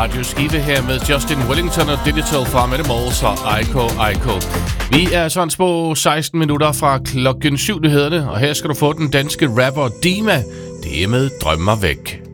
Radio Skive her med Justin Wellington og Digital fra Mette Mols og Aiko. Vi er sådan små 16 minutter fra klokken 7 nyhederne, og her skal du få den danske rapper Dima. Det er med Drømmer væk.